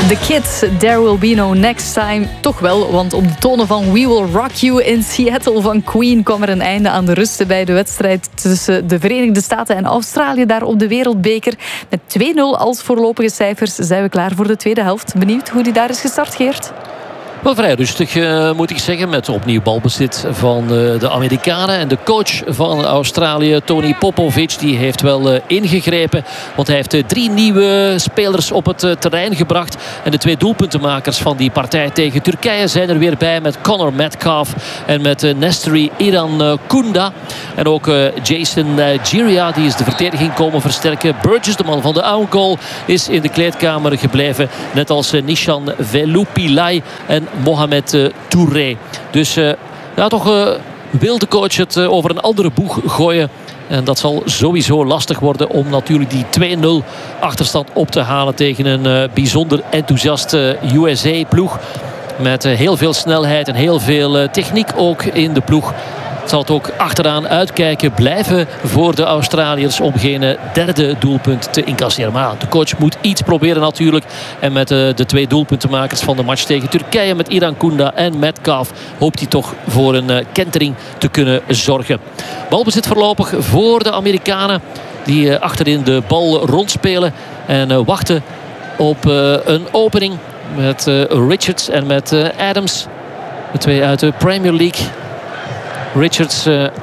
The Kids, There Will Be No Next Time. Toch wel, want op de tonen van We Will Rock You in Seattle van Queen kwam er een einde aan de rust bij de wedstrijd tussen de Verenigde Staten en Australië daar op de Wereldbeker. Met 2-0 als voorlopige cijfers zijn we klaar voor de tweede helft. Benieuwd hoe die daar is gestart, Geert? Wel vrij rustig moet ik zeggen. Met opnieuw balbezit van de Amerikanen. En de coach van Australië, Tony Popovic, die heeft wel ingegrepen. Want hij heeft 3 nieuwe spelers op het terrein gebracht. En de 2 doelpuntenmakers van die partij tegen Turkije zijn er weer bij. Met Connor Metcalf en met Nestori Irankunda. En ook Jason Nigeria, die is de verdediging komen versterken. Burgess, de man van de own goal, is in de kleedkamer gebleven. Net als Nishan Velupilai en Mohamed Touré. Dus toch wil de coach het over een andere boeg gooien. En dat zal sowieso lastig worden om natuurlijk die 2-0 achterstand op te halen tegen een bijzonder enthousiaste USA-ploeg. Met heel veel snelheid en heel veel techniek ook in de ploeg. Het zal het ook achteraan uitkijken blijven voor de Australiërs om geen derde doelpunt te incasseren. Maar de coach moet iets proberen natuurlijk. En met de 2 doelpuntenmakers van de match tegen Turkije, met Irankunda en Metcalf, hoopt hij toch voor een kentering te kunnen zorgen. Balbezit voorlopig voor de Amerikanen, die achterin de bal rondspelen en wachten op een opening met Richards en met Adams. De 2 uit de Premier League. Richards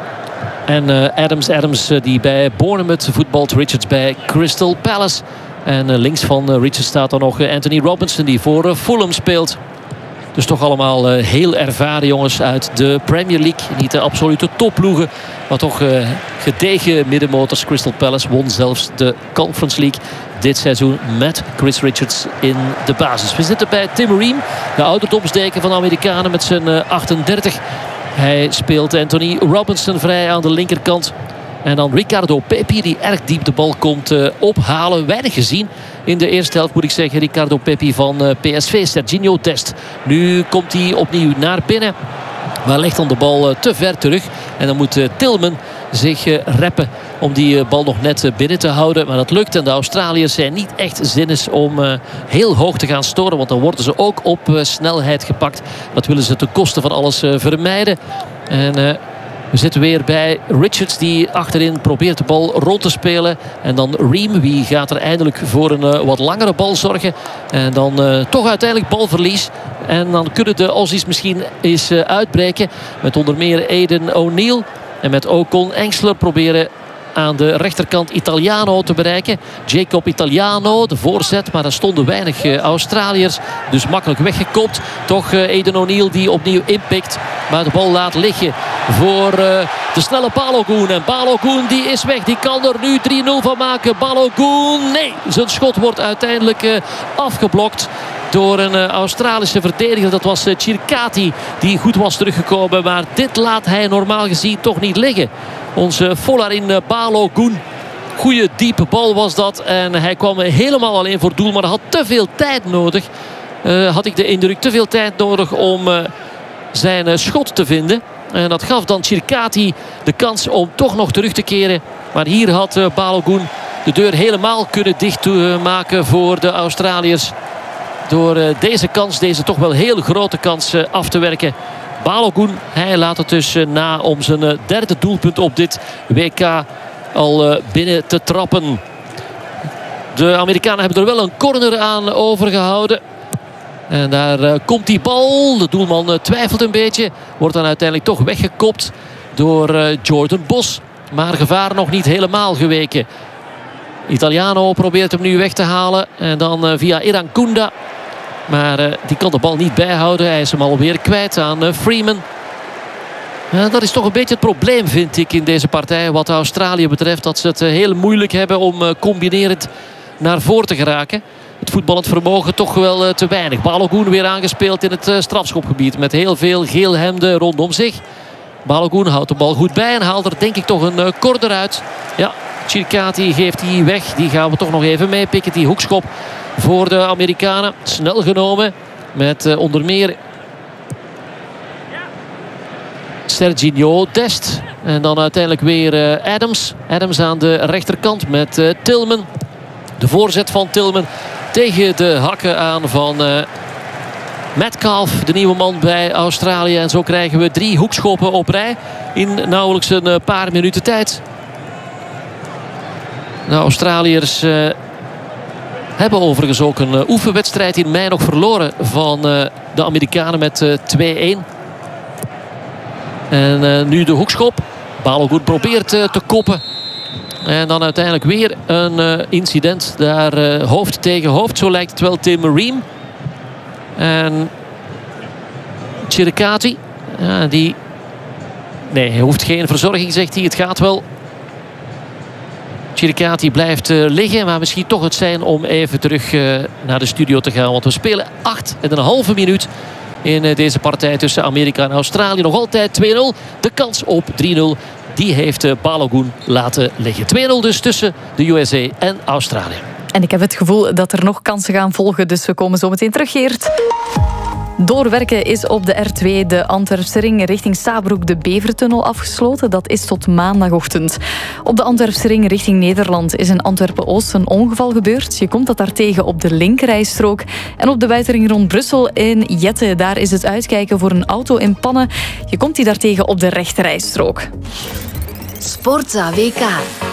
en Adams. Adams die bij Bournemouth voetbalt. Richards bij Crystal Palace. En links van Richards staat dan nog Anthony Robinson, die voor Fulham speelt. Dus toch allemaal heel ervaren jongens uit de Premier League. Niet de absolute topploegen, maar toch gedegen middenmotors. Crystal Palace won zelfs de Conference League dit seizoen met Chris Richards in de basis. We zitten bij Tim Ream, de ouderdomsdeken van de Amerikanen met zijn 38. Hij speelt Anthony Robinson vrij aan de linkerkant. En dan Ricardo Pepi, die erg diep de bal komt ophalen. Weinig gezien in de eerste helft, moet ik zeggen. Ricardo Pepi van PSV. Serginho Dest. Nu komt hij opnieuw naar binnen. Maar legt dan de bal te ver terug. En dan moet Tillman zich reppen om die bal nog net binnen te houden. Maar dat lukt. En de Australiërs zijn niet echt zinnig om heel hoog te gaan storen. Want dan worden ze ook op snelheid gepakt. Dat willen ze ten koste van alles vermijden. En we zitten weer bij Richards, die achterin probeert de bal rond te spelen. En dan Ream, wie gaat er eindelijk voor een wat langere bal zorgen. En dan toch uiteindelijk balverlies. En dan kunnen de Aussies misschien eens uitbreken. Met onder meer Aiden O'Neill. En met Ocon Engsler proberen aan de rechterkant Italiano te bereiken. Jacob Italiano, de voorzet. Maar er stonden weinig Australiërs. Dus makkelijk weggekopt. Toch Aiden O'Neill die opnieuw inpikt. Maar de bal laat liggen voor de snelle Balogun. En Balogun die is weg. Die kan er nu 3-0 van maken. Balogun, nee. Zijn schot wordt uiteindelijk afgeblokt door een Australische verdediger. Dat was Chirkati, die goed was teruggekomen. Maar dit laat hij normaal gezien toch niet liggen. Onze Folarin Balogun. Goeie diepe bal was dat. En hij kwam helemaal alleen voor doel. Maar hij had te veel tijd nodig. Had ik de indruk. Te veel tijd nodig om zijn schot te vinden. En dat gaf dan Chirkati de kans om toch nog terug te keren. Maar hier had Balogun de deur helemaal kunnen dichtmaken voor de Australiërs. Door deze kans, deze toch wel heel grote kans af te werken. Balogun, hij laat het dus na om zijn derde doelpunt op dit WK al binnen te trappen. De Amerikanen hebben er wel een corner aan overgehouden. En daar komt die bal. De doelman twijfelt een beetje. Wordt dan uiteindelijk toch weggekopt door Jordan Bos. Maar gevaar nog niet helemaal geweken. Italiano probeert hem nu weg te halen. En dan via Irankunda. Maar die kan de bal niet bijhouden. Hij is hem alweer kwijt aan Freeman. Dat is toch een beetje het probleem, vind ik, in deze partij. Wat Australië betreft. Dat ze het heel moeilijk hebben om combinerend naar voren te geraken. Het voetballend vermogen toch wel te weinig. Balogun weer aangespeeld in het strafschopgebied. Met heel veel geel hemden rondom zich. Balogun houdt de bal goed bij. En haalt er denk ik toch een corner uit. Ja, Chirkati geeft die weg. Die gaan we toch nog even meepikken. Die hoekschop voor de Amerikanen. Snel genomen. Met onder meer Serginho Dest. En dan uiteindelijk weer Adams. Adams aan de rechterkant met Tillman. De voorzet van Tillman. tegen de hakken aan van Metcalf, de nieuwe man bij Australië. En zo krijgen we 3 hoekschoppen op rij in nauwelijks een paar minuten tijd. De Australiërs hebben overigens ook een oefenwedstrijd in mei nog verloren van de Amerikanen met 2-1. En nu de hoekschop. Balogun probeert te koppen. En dan uiteindelijk weer een incident. Daar hoofd tegen hoofd. Zo lijkt het wel Tim Ream. En Chiricati. Ja, die... Nee, hij hoeft geen verzorging, zegt hij. Het gaat wel. Chiricati blijft liggen. Maar misschien toch het zijn om even terug naar de studio te gaan. Want we spelen 8,5 minuut in deze partij tussen Amerika en Australië. Nog altijd 2-0. De kans op 3-0. Die heeft Balogun laten liggen. 2-0 dus tussen de USA en Australië. En ik heb het gevoel dat er nog kansen gaan volgen. Dus we komen zo meteen terug, Geert. Doorwerken is op de R2 de Antwerpse ring richting Stabroek de Bevertunnel afgesloten. Dat is tot maandagochtend. Op de Antwerpse ring richting Nederland is in Antwerpen-Oost een ongeval gebeurd. Je komt dat daar tegen op de linkerrijstrook. En op de buitenring rond Brussel in Jette, daar is het uitkijken voor een auto in pannen. Je komt die daartegen op de rechterrijstrook. Sportza WK.